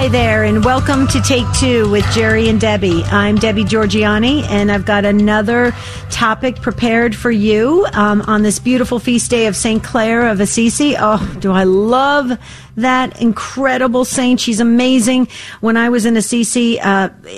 Hi there, and welcome to Take Two with Jerry and Debbie. I'm Debbie Georgiani, and I've got another topic prepared for you on this beautiful feast day of St. Clare of Assisi. Oh, do I love that incredible saint. She's amazing. When I was in Assisi,